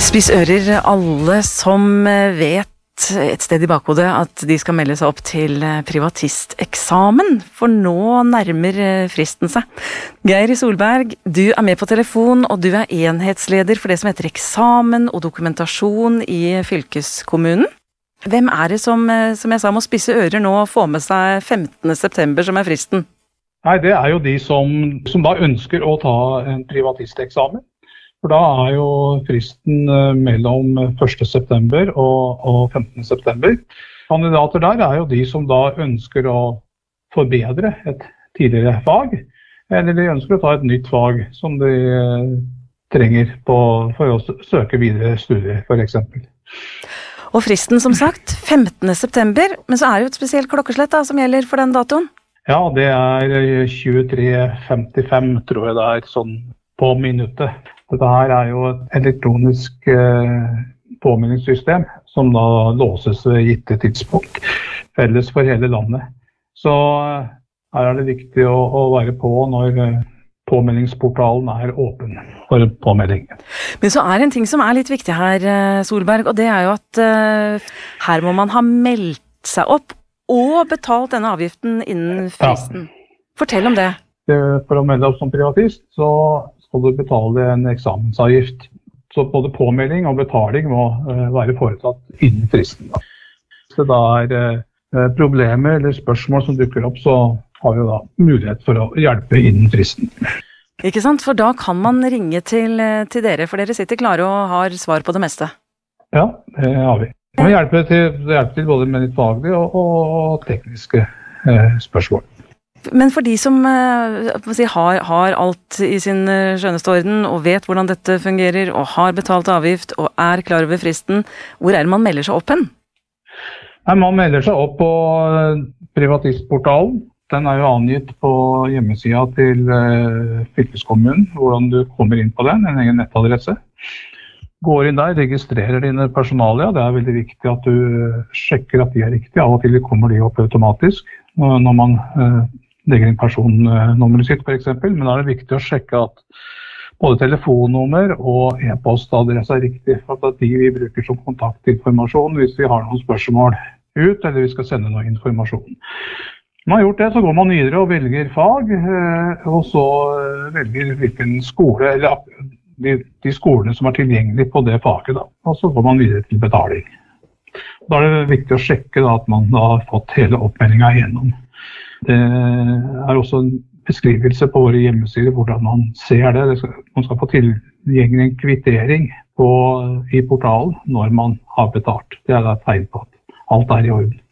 Spiss ører alle som vet et sted i bakhodet at de skal melde seg opp til privatisteksamen, for nå nærmer fristen seg. Geir Solberg, du med på telefon, og du enhetsleder for det som heter eksamen og dokumentasjon i fylkeskommunen. Hvem det som jeg sa, må spisse ører nå og få med seg 15. september som fristen? Nei, det jo de som da ønsker å ta en privatisteksamen. For da jo fristen mellom 1. september og 15. september. Kandidater der jo de som da ønsker å forbedre et tidligere fag, eller de ønsker å ta et nytt fag som de trenger for å søke videre studier, for eksempel. Og fristen som sagt, 15. september, men så det jo et spesielt klokkeslett da, som gjelder for den datoen? Ja, det 23:55, tror jeg det sånn på minuttet. Dette her jo et elektronisk påminningssystem som da låses ved gitte tidspunkt, felles for hele landet. Så her det viktig å være på når påmeldingsportalen åpen for påmelding. Men så det en ting som litt viktig her, Solberg, og det jo at her må man ha meldt seg opp og betalt denne avgiften innen fristen. Ja. Fortell om det. For å melde opp som privatist, så skal du betale en eksamensavgift. Så både påmelding og betaling må være foretatt innen fristen. Hvis det problemer eller spørsmål som dukker opp, så har vi da mulighet for å hjelpe innen fristen. Ikke sant? For da kan man ringe til dere, for dere sitter klare og har svar på det meste. Ja, det har vi. Vi må hjelpe til både med litt faglige og tekniske spørsmål. Men for de som har alt i sin skjønneste orden og vet hvordan dette fungerer og har betalt avgift og klar over fristen, hvor det man melder seg opp hen? Man melder seg opp på privatistportalen. Den jo angitt på hjemmesiden til fylkeskommunen, hvordan du kommer inn på den, en egen nettadresse. Går inn der, registrerer dine personalia. Det veldig viktig at du sjekker at de riktige. Av og til kommer de opp automatisk når man legger inn personnummeret sitt, for eksempel. Men da det viktig å sjekke at både telefonnummer og e-postadresse riktig, for at de vi bruker som kontaktinformasjon hvis vi har noen spørsmål ut, eller vi skal sende noe informasjon. Når man har gjort det, så går man videre og velger fag, og så velger hvilken skole, eller de skolene som tilgjengelige på det faget, da. Og så går man videre til betaling. Da det viktig å sjekke da, at man har fått hele oppmeldingen igjennom. Det også en beskrivelse på våre hjemmesider hvordan man ser det. Man skal få tilgjengelig en kvittering i portalen når man har betalt. Det et tegn på at alt i orden.